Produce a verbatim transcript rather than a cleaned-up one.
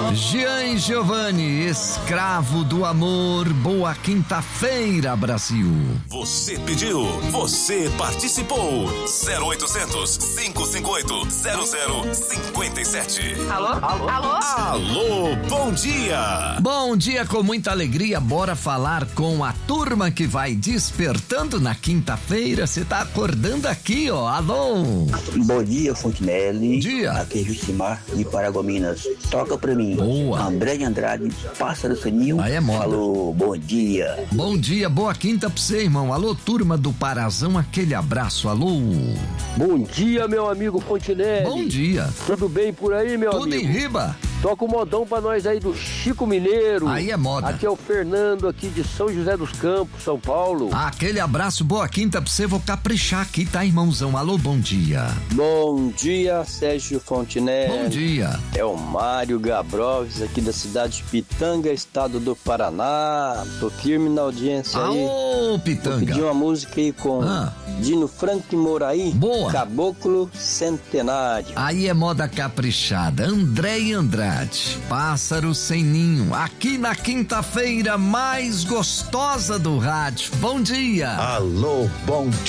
Jean Giovanni, escravo do amor, boa quinta-feira, Brasil. Você pediu, você participou. zero oitocentos, cinco cinco oito, zero zero cinco sete. Alô? Alô? Alô? Alô, bom dia. Bom dia com muita alegria, bora falar com a turma que vai despertando na quinta-feira. Você tá acordando aqui, ó. Alô? Bom dia, Fontinelli. Bom dia. Aqui é Jucimar de Paragominas. Toca pra mim. Boa. André de Andrade, Pássaro Saninho. Aí é moda. Falou, bom dia. Bom dia, boa quinta pra você, irmão. Alô, turma do Parazão, aquele abraço. Alô? Bom dia, meu amigo Fontinelli. Bom dia. Tudo bem por aí, meu Tudo amigo? em riba? Toca o modão pra nós aí do Chico Mineiro. Aí é moda. Aqui é o Fernando, aqui de São José dos Campos, São Paulo. Aquele abraço, boa quinta pra você, vou caprichar aqui, tá, irmãozão? Alô, bom dia. Bom dia, Sérgio Fontinelli. Bom dia. É o Mário Gabroves, aqui da cidade de Pitanga, estado do Paraná. Tô firme na audiência aí. Alô, Vou Pitanga. pedir uma música aí com Ah. Dino Frank Moraí. Boa. Caboclo Centenário. Aí é moda caprichada, André e Andrade, Pássaro Sem Ninho, aqui na quinta-feira mais gostosa do rádio. Bom dia. Alô, bom